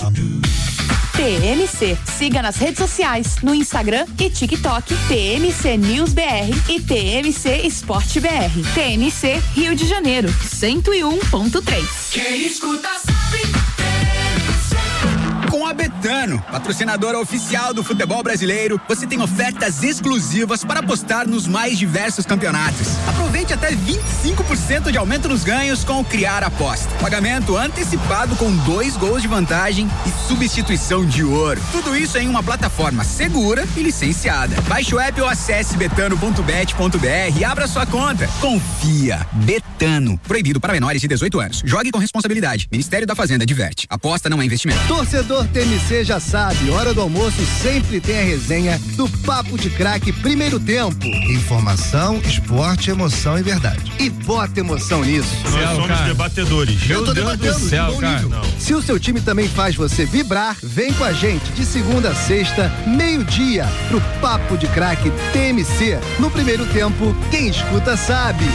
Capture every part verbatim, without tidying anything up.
T M C. Siga nas redes sociais, no Instagram e TikTok, T M C News B R e T M C Esporte B R. T M C Rio de Janeiro, cento e um ponto três. Quem escuta sabe. Com a Betano, patrocinadora oficial do futebol brasileiro, você tem ofertas exclusivas para apostar nos mais diversos campeonatos. Aproveite até vinte e cinco por cento de aumento nos ganhos com o Criar Aposta. Pagamento antecipado com dois gols de vantagem e substituição de ouro. Tudo isso em uma plataforma segura e licenciada. Baixe o app ou acesse betano ponto bet ponto br e abra sua conta. Confia. Betano. Proibido para menores de dezoito anos. Jogue com responsabilidade. Ministério da Fazenda adverte. Aposta não é investimento. Torcedor T M C já sabe, hora do almoço sempre tem a resenha do Papo de Craque Primeiro Tempo. Informação, esporte, emoção e verdade. E bota emoção nisso. Nós céu, somos cara. debatedores. Eu tô debatendo, do céu, cara. Se o seu time também faz você vibrar, vem com a gente de segunda a sexta, meio-dia, pro Papo de Craque T M C. No Primeiro Tempo, quem escuta sabe.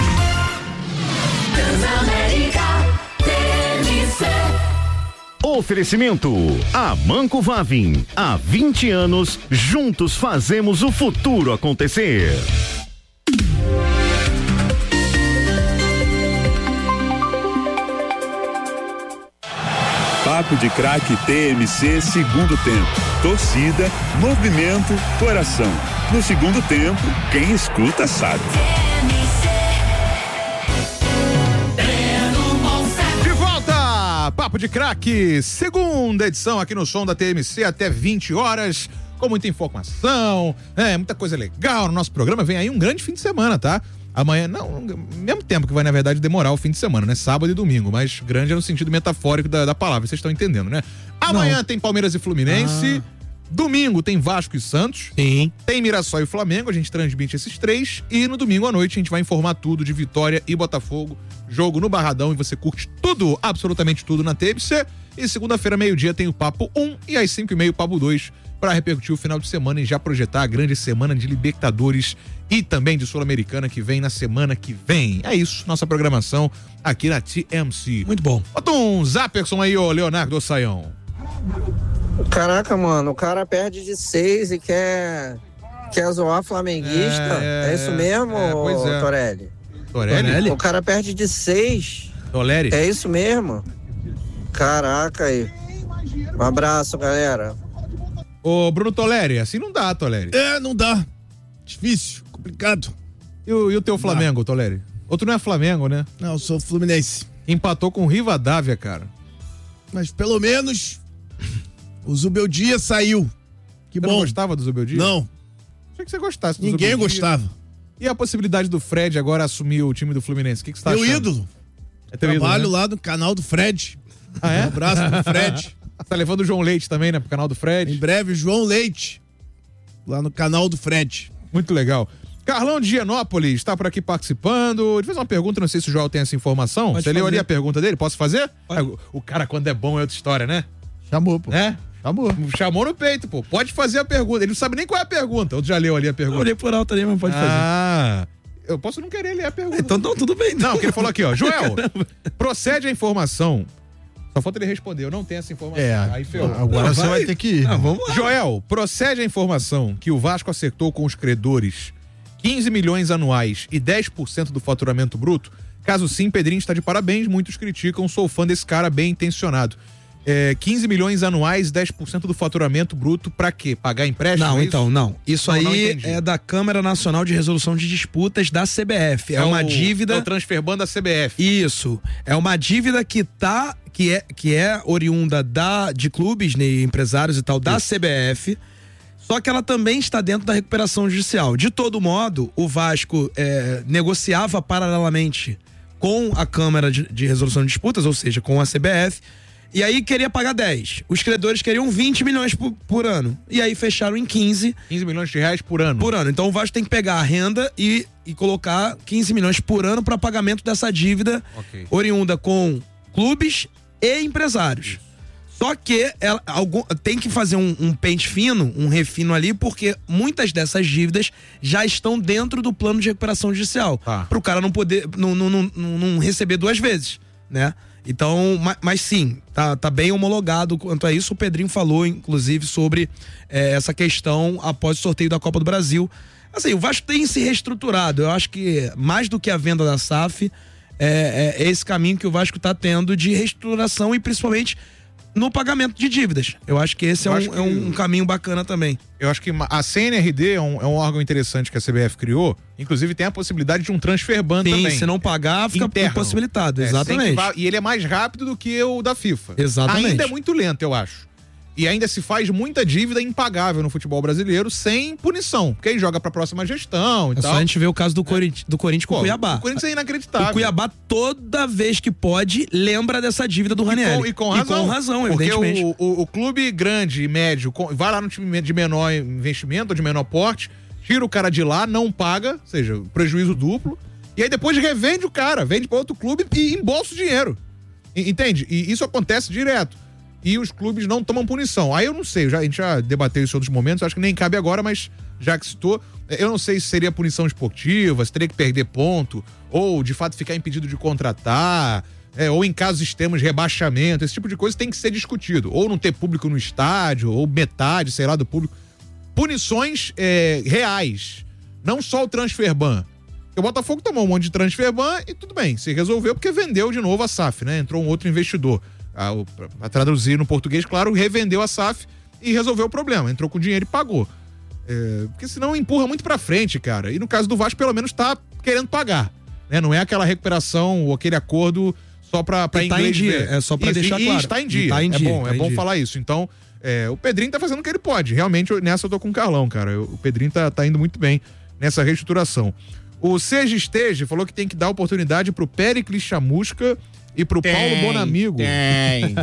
Transamérica T M C. Oferecimento Amanco Vavin, há vinte anos, juntos fazemos o futuro acontecer. Papo de Craque T M C, segundo tempo. Torcida, movimento, coração. No segundo tempo, quem escuta sabe. Papo de Craque, segunda edição aqui no som da T M C até vinte horas, com muita informação, é, muita coisa legal no nosso programa. Vem aí um grande fim de semana, tá? Amanhã, não, mesmo tempo que vai na verdade demorar o fim de semana, né? Sábado e domingo, mas grande é no sentido metafórico da, da palavra, vocês estão entendendo, né? Amanhã não. Tem Palmeiras e Fluminense, ah. Domingo tem Vasco e Santos, sim. Tem Mirassol e Flamengo, a gente transmite esses três e no domingo à noite a gente vai informar tudo de Vitória e Botafogo, jogo no Barradão e você curte tudo, absolutamente tudo na T M C. E segunda-feira, meio-dia, tem o Papo um e às cinco e meia o Papo dois para repercutir o final de semana e já projetar a grande semana de Libertadores e também de Sul-Americana que vem na semana que vem. É isso, nossa programação aqui na T M C. Muito bom. Bota um Zaperson aí, ô Leonardo Saião. Caraca, mano, o cara perde de seis e quer, quer zoar flamenguista. É, é, é isso mesmo, é, pois é. Torelli? Torelli? O cara perde de seis. Toleri? É isso mesmo? Caraca aí. Um abraço, galera. Ô, Bruno Toleri, assim não dá, Toleri. É, não dá. Difícil, complicado. E o, e o teu Flamengo, dá. Toleri? Outro não é Flamengo, né? Não, eu sou Fluminense. Empatou com o Rivadavia, cara. Mas pelo menos o Zubeldia saiu. Que você bom. Não gostava do Zubeldia? Não. Achei que você gostasse do Ninguém Zubeldia. gostava. E a possibilidade do Fred agora assumir o time do Fluminense? O que, que você tá Meu achando? ídolo. É teu Trabalho ídolo, né? lá no canal do Fred. Ah, é? Um abraço pro Fred. Tá levando o João Leite também, né? Pro canal do Fred. Em breve, João Leite. Lá no canal do Fred. Muito legal. Carlão de Higienópolis está por aqui participando. Ele fez uma pergunta, não sei se o João tem essa informação. Pode Você leu fazer. ali a pergunta dele? Posso fazer? Pode. O cara, quando é bom, é outra história, né? Chamou, pô. É? Chamou. Chamou no peito, pô. Pode fazer a pergunta. Ele não sabe nem qual é a pergunta. Ou já leu ali a pergunta? Eu olhei por alto ali, mas pode fazer. Ah, eu posso não querer ler a pergunta. Então, não, tudo bem. Não, que ele falou aqui, ó. Joel, procede a informação. Só falta ele responder, eu não tenho essa informação. É, aí ferrou. agora Não, você vai ter que ir. Não, vamos lá. Joel, procede a informação que o Vasco acertou com os credores quinze milhões anuais e dez por cento do faturamento bruto? Caso sim, Pedrinho está de parabéns, muitos criticam, sou fã desse cara bem intencionado. É, quinze milhões anuais, dez por cento do faturamento bruto, pra quê? Pagar empréstimo? Não, é então, não. Isso não, aí não é da Câmara Nacional de Resolução de Disputas da C B F. É, é uma o, dívida. É o Transferban da C B F. Isso. É uma dívida que tá. Que é, que é oriunda da, de clubes, né, empresários e tal, da Isso. C B F. Só que ela também está dentro da recuperação judicial. De todo modo, o Vasco é, negociava paralelamente com a Câmara de, de Resolução de Disputas, ou seja, com a C B F. E aí queria pagar dez. Os credores queriam vinte milhões por, por ano. E aí fecharam em quinze. quinze milhões de reais por ano. Por ano. Então o Vasco tem que pegar a renda e, e colocar quinze milhões por ano para pagamento dessa dívida okay. oriunda com clubes e empresários. Só que ela, algum, tem que fazer um, um pente fino, um refino ali, porque muitas dessas dívidas já estão dentro do plano de recuperação judicial. Ah. Para o cara não poder, não, não, não, não receber duas vezes, né? Então, mas, mas sim, tá, tá bem homologado quanto a isso. O Pedrinho falou, inclusive, sobre é, essa questão após o sorteio da Copa do Brasil. Assim, o Vasco tem se reestruturado. Eu acho que mais do que a venda da S A F, é, é esse caminho que o Vasco tá tendo de reestruturação e principalmente no pagamento de dívidas. Eu acho que esse é um, que... é um caminho bacana também. Eu acho que a C N R D é um, é um órgão interessante que a C B F criou. Inclusive tem a possibilidade de um transfer ban também. Sim, se não pagar, fica interno. Impossibilitado. É, exatamente. Vai, e ele é mais rápido do que o da FIFA. Exatamente. Ainda é muito lento, eu acho. E ainda se faz muita dívida impagável no futebol brasileiro sem punição. Porque aí joga pra próxima gestão e é tal. Só a gente vê o caso do, Corin... do Corinthians com o Cuiabá. O Corinthians é inacreditável. O Cuiabá, toda vez que pode, lembra dessa dívida do Ranieri. E com, e com razão. E com razão, porque evidentemente. O, o, o clube grande e médio vai lá no time de menor investimento ou de menor porte, tira o cara de lá, não paga, ou seja, prejuízo duplo, e aí depois revende o cara, vende pra outro clube e embolsa o dinheiro. Entende? E isso acontece direto. E os clubes não tomam punição. Aí eu não sei, já, a gente já debateu isso em outros momentos, acho que nem cabe agora, mas já que citou, eu não sei se seria punição esportiva, se teria que perder ponto, ou de fato ficar impedido de contratar, é, ou em casos extremos de rebaixamento, esse tipo de coisa tem que ser discutido. Ou não ter público no estádio, ou metade, sei lá, do público. Punições é, reais, não só o transfer ban. O Botafogo tomou um monte de transfer ban e tudo bem, se resolveu porque vendeu de novo a S A F, né? Entrou um outro investidor. Para traduzir no português, claro, revendeu a S A F e resolveu o problema. Entrou com dinheiro e pagou. É, porque senão empurra muito pra frente, cara. E no caso do Vasco, pelo menos tá querendo pagar. Né? Não é aquela recuperação ou aquele acordo só pra, pra e inglês tá em dia, ver. é só pra e, deixar e, claro. E está em dia. Tá em é dia, bom, tá é em bom dia. falar isso. Então, é, o Pedrinho tá fazendo o que ele pode. Realmente, nessa eu tô com o Carlão, cara. O Pedrinho tá, tá indo muito bem nessa reestruturação. O Seja Esteja falou que tem que dar oportunidade pro Péricles Chamusca e pro tem, Paulo Bonamigo. Tem.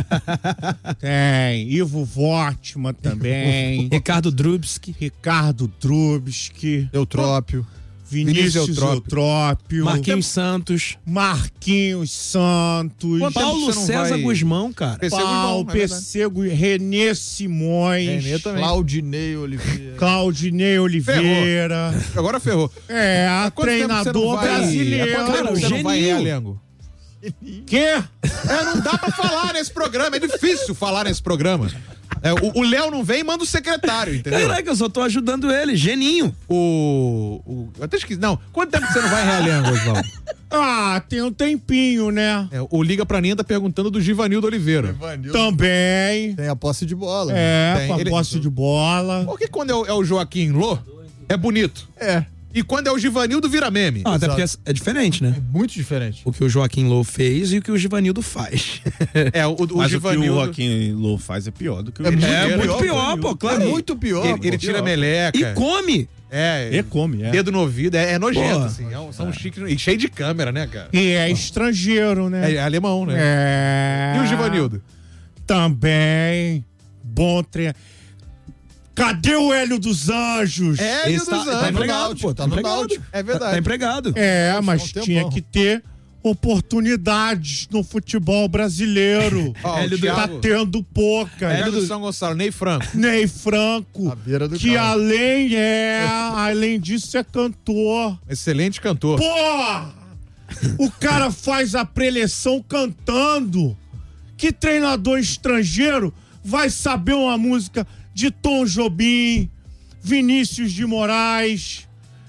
Tem. Ivo Vortman também. Ricardo Drubski. Ricardo Drubski. Eutrópio. Vinícius Eutrópio. Eutrópio. Marquinhos Santos. Marquinhos Santos. Quanto Paulo César vai... Guzmão, cara. P C Paulo, P C Guzmão, Renê Simões. Renê também. Claudinei Oliveira. Claudinei Oliveira. Ferrou. Agora ferrou. É, a treinador vai... brasileiro. Há quanto tempo você não vai em Realengo? Quê? É, não dá pra falar nesse programa, é difícil falar nesse programa. É, o Léo não vem e manda o secretário, entendeu? Caraca, eu só tô ajudando ele, Geninho. O. o eu até esqueci. Não, quanto tempo você não vai em Realengo, Osvaldo? Ah, tem um tempinho, né? É, o Liga Pra Ninha tá perguntando do Givanildo Oliveira. Givanildo. Também. Tem a posse de bola. É, né? com a ele... posse de bola. Porque quando é o, é o Joaquim Lô, é bonito. É. E quando é o Givanildo, vira meme. Ah, até porque é diferente, né? É muito diferente. O que o Joaquim Lô fez e o que o Givanildo faz. É, o, o Mas Givanildo... o que o Joaquim Lô faz é pior do que o... É muito, é pior, muito pior, pô, claro. É muito pior. Ele, pô, ele tira pior. meleca. E come. É. E come, é. Dedo no ouvido. É, é nojento, Pô. assim. É um, são é. chiques... E cheio de câmera, né, cara? E é estrangeiro, né? É, é alemão, né? É. E o Givanildo? Também. Bom treino. Cadê o Hélio dos Anjos? Hélio Esse dos tá, Anjos. tá empregado, pô. Tá, Tá no empregado. Náutico. É verdade. Tá, tá empregado. É, mas um tinha tempão. que ter oportunidades no futebol brasileiro. Ó, o Hélio do- tá Thiago- tendo pouca. Hélio do São Gonçalo, Ney Franco. Ney Franco, À beira do que carro. além é, além disso é cantor. Excelente cantor. Porra! O cara faz a preleção cantando. Que treinador estrangeiro vai saber uma música de Tom Jobim, Vinícius de Moraes,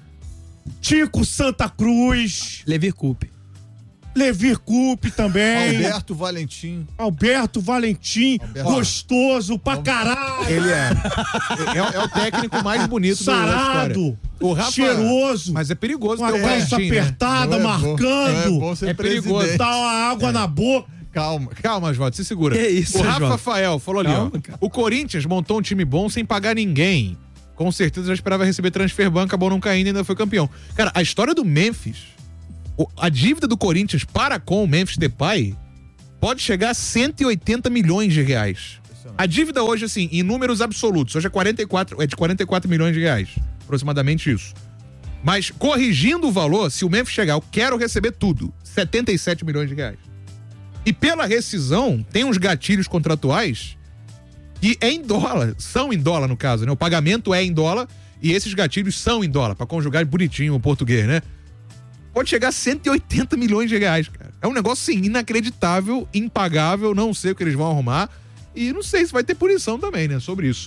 Tico Santa Cruz, Levir Coupe. Levir Coupe também, Alberto Valentim. Alberto Valentim, Alberto. gostoso pra caralho, Ele é. É, é o técnico mais bonito do- da história. sarado, O Rafa, cheiroso, Mas é perigoso com a ter o calça Valentim, né? apertada, Não é bom. marcando, Não é bom ser É perigoso. presidente. dá uma água na boca. Calma. Calma, Oswaldo, se segura. Que isso, o Rafa Oswaldo? Fael falou ali, Calma, ó. cara. O Corinthians montou um time bom sem pagar ninguém. Com certeza já esperava receber transfer ban, acabou não caindo e ainda foi campeão. Cara, a história do Memphis, o- a dívida do Corinthians para com o Memphis Depay pode chegar a cento e oitenta milhões de reais. A dívida hoje, assim, em números absolutos, hoje é, quarenta e quatro, é de quarenta e quatro milhões de reais. Aproximadamente isso. Mas corrigindo o valor, se o Memphis chegar, eu quero receber tudo. setenta e sete milhões de reais. E pela rescisão, tem uns gatilhos contratuais que é em dólar, são em dólar no caso, né? O pagamento é em dólar e esses gatilhos são em dólar, pra conjugar bonitinho o português, né? pode chegar a cento e oitenta milhões de reais, cara. É um negócio, sim, inacreditável, impagável, não sei o que eles vão arrumar e não sei se vai ter punição também, né, sobre isso.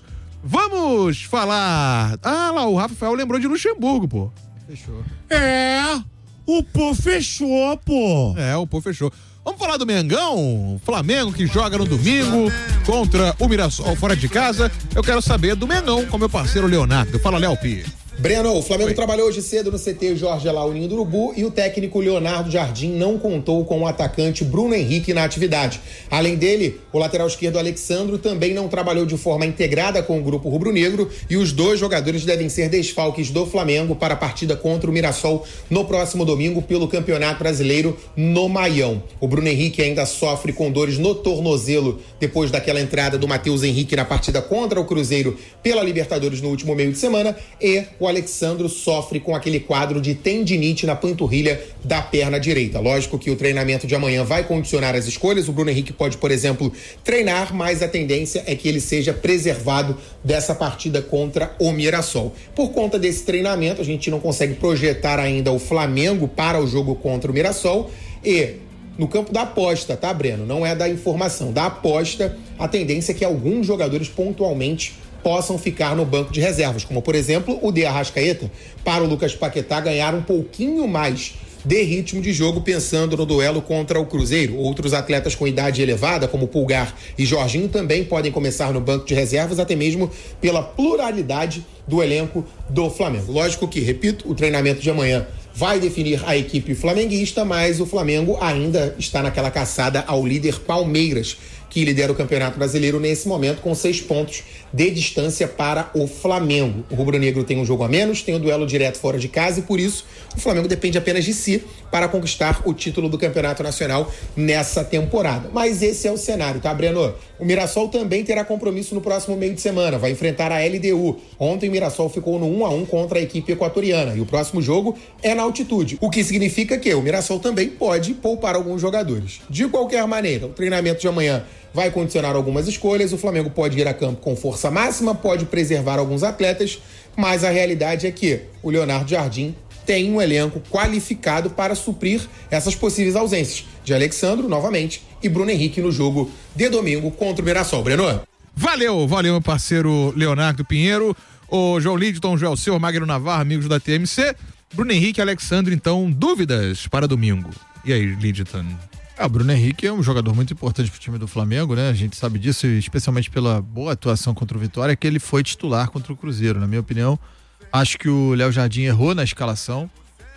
Vamos falar... Ah, lá, o Rafael lembrou de Luxemburgo, pô. Fechou. É, o pô fechou, pô. É, o pô fechou. Vamos falar do Mengão, Flamengo que joga no domingo contra o Mirassol fora de casa. Eu quero saber do Mengão com meu parceiro Leonardo. Fala, Léo Pi. Breno, o Flamengo Oi. trabalhou hoje cedo no C T Jorge Elá, Ninho do Urubu, e o técnico Leonardo Jardim não contou com o atacante Bruno Henrique na atividade. Além dele, o lateral esquerdo Alexandro também não trabalhou de forma integrada com o grupo rubro-negro e os dois jogadores devem ser desfalques do Flamengo para a partida contra o Mirassol no próximo domingo pelo Campeonato Brasileiro no Maião. O Bruno Henrique ainda sofre com dores no tornozelo depois daquela entrada do Matheus Henrique na partida contra o Cruzeiro pela Libertadores no último meio de semana, e o Alexandro sofre com aquele quadro de tendinite na panturrilha da perna direita. Lógico que o treinamento de amanhã vai condicionar as escolhas. O Bruno Henrique pode, por exemplo, treinar, mas a tendência é que ele seja preservado dessa partida contra o Mirassol. Por conta desse treinamento, a gente não consegue projetar ainda o Flamengo para o jogo contra o Mirassol e... no campo da aposta, tá, Breno? Não é da informação. Da aposta, a tendência é que alguns jogadores pontualmente possam ficar no banco de reservas, como, por exemplo, o de Arrascaeta, para o Lucas Paquetá ganhar um pouquinho mais de ritmo de jogo pensando no duelo contra o Cruzeiro. Outros atletas com idade elevada, como Pulgar e Jorginho, também podem começar no banco de reservas, até mesmo pela pluralidade do elenco do Flamengo. Lógico que, repito, o treinamento de amanhã vai definir a equipe flamenguista, mas o Flamengo ainda está naquela caçada ao líder Palmeiras, que lidera o Campeonato Brasileiro nesse momento com seis pontos de distância para o Flamengo. O rubro-negro tem um jogo a menos, tem um duelo direto fora de casa e por isso o Flamengo depende apenas de si para conquistar o título do Campeonato Nacional nessa temporada. Mas esse é o cenário, tá, Breno? O Mirassol também terá compromisso no próximo meio de semana, vai enfrentar a L D U. Ontem o Mirassol ficou no um a um contra a equipe equatoriana e o próximo jogo é na altitude, o que significa que o Mirassol também pode poupar alguns jogadores. De qualquer maneira, o treinamento de amanhã vai condicionar algumas escolhas, o Flamengo pode ir a campo com força máxima, pode preservar alguns atletas, mas a realidade é que o Leonardo Jardim tem um elenco qualificado para suprir essas possíveis ausências de Alexandro, novamente, e Bruno Henrique no jogo de domingo contra o Mirassol. Breno? Valeu, valeu, meu parceiro Leonardo Pinheiro, o João Lidton, Joel Seu, Magno Navarro, amigos da T M C, Bruno Henrique e Alexandre, então, dúvidas para domingo. E aí, Lidton? Ah, o Bruno Henrique é um jogador muito importante pro time do Flamengo, né? A gente sabe disso, especialmente pela boa atuação contra o Vitória, que ele foi titular contra o Cruzeiro. Na minha opinião, acho que o Léo Jardim errou na escalação.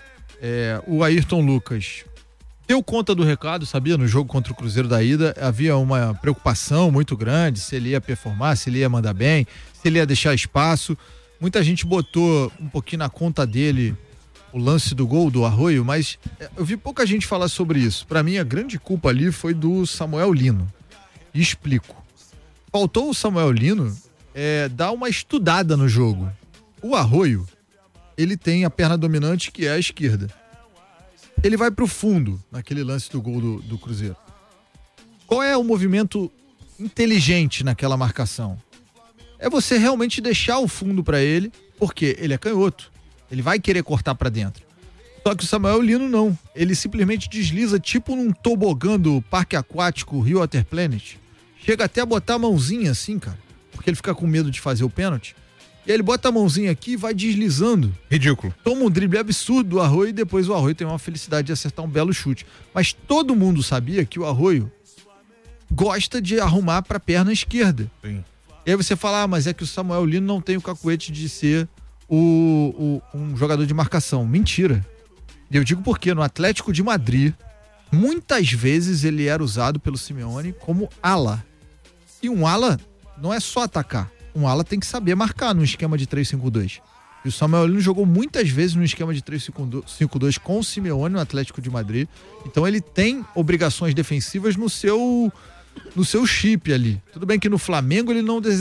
É, o Ayrton Lucas deu conta do recado, sabia? No jogo contra o Cruzeiro da ida, havia uma preocupação muito grande se ele ia performar, se ele ia mandar bem, se ele ia deixar espaço. Muita gente botou um pouquinho na conta dele o lance do gol do Arroio, mas eu vi pouca gente falar sobre isso. Para mim, a grande culpa ali foi do Samuel Lino. E explico. Faltou o Samuel Lino é, dar uma estudada no jogo. O Arroio, ele tem a perna dominante, que é a esquerda. Ele vai pro fundo, naquele lance do gol do, do Cruzeiro. Qual é o movimento inteligente naquela marcação? É você realmente deixar o fundo para ele, porque ele é canhoto. Ele vai querer cortar pra dentro. Só que o Samuel Lino não. Ele simplesmente desliza tipo num tobogã do Parque Aquático Rio Water Planet. Chega até a botar a mãozinha assim, cara. Porque ele fica com medo de fazer o pênalti. E aí ele bota a mãozinha aqui e vai deslizando. Ridículo. Toma um drible absurdo do Arroio e depois o Arroio tem uma felicidade de acertar um belo chute. Mas todo mundo sabia que o Arroio gosta de arrumar pra perna esquerda. Sim. E aí você fala, ah, mas é que o Samuel Lino não tem o cacuete de ser O, o, um jogador de marcação. Mentira. E eu digo porque no Atlético de Madrid, muitas vezes ele era usado pelo Simeone como ala. E um ala não é só atacar. Um ala tem que saber marcar no esquema de três cinco dois. E o Samuel Lino jogou muitas vezes no esquema de três cinco dois com o Simeone no Atlético de Madrid. Então ele tem obrigações defensivas no seu, no seu chip ali. Tudo bem que no Flamengo ele não